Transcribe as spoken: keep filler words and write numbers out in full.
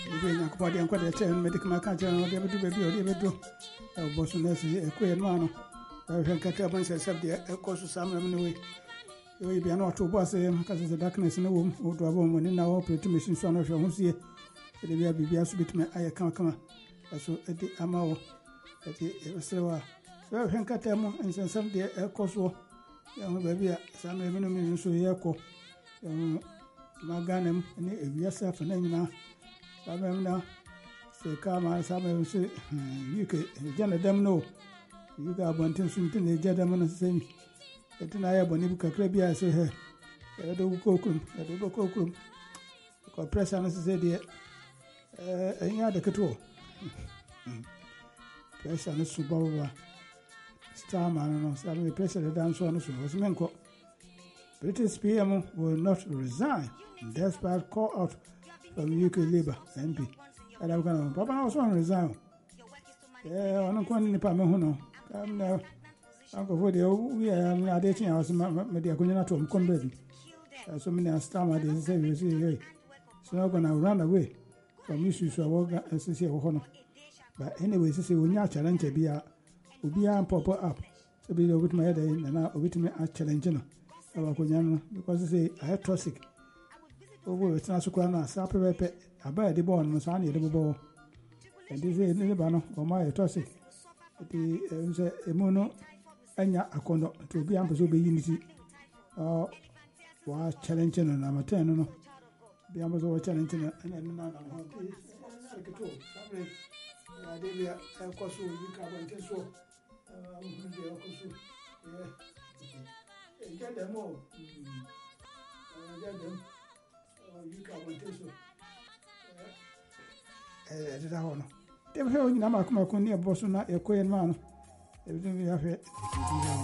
Ibe nyankopɔ de nkɔ de kyɛ no medic ma ka kyɛ no de bedu baabi ɔde bedu ɛbɔ so na si ɛkɔ no ano ɛhwɛ nkata ban sɛ sɛb de ɛkɔ so sam no we we bia na ɔto bɔ sɛ ka sɛ darkness no wom wo do abɔ mo ni na operate machine so no hwɛ ho sie de bia bibia so bitime ayɛ kama kama ɛso ɛde ama wo ɛde ɛsɛ wa so ɛhwɛ nkata mu nsɛnsɛm de ɛkɔ so ya ho baabi a sam no no mi so yɛ kɔ maganam ne ewiasa fa na nyina samem na se kama samem se yike jana dem no yuga bontin suntin ne jada man se mi etina ya boni bu kakra bia se he e do ko krum e do ko krum ko pressure na se de eh enya de keto pressure na suba ba star man no samem pressure dan so no so so menko British P M will not resign despite call out from U K Labour M P. And I'm going to Papa also resign. Yeah, I'm not going to pay me. No, I'm now. Uncle for the we are dating house. Media going to come come baby. So many are stammer. They say you see hey, so I'm going to run away from issues of work and see honor. But anyway, say we need challenge be a be a pop up. So be with my head and now with me a challenge. Because say I have toxic. Over it's not so grand as a pepe. I buy the bone, Masani, the ball. And this is the banner or my toxic. The Emono Anya Akono to be ample to be unity. Or was challenging and I'm a ten. No, be ample challenging and then none of the I did a cost you can't so. Get them all. Get them. You can't take so. Eh, did I want to? They were in Namakumakuni, a boss, not a queen man. Everything we have here.